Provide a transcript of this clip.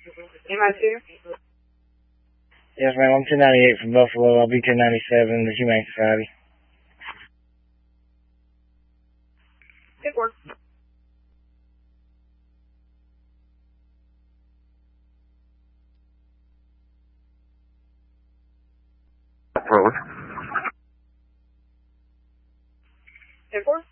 MI2? Yes, ma'am. I'm 1098 from Buffalo. I'll be 1097 the Humane Society. Good work. Approach. 10-4?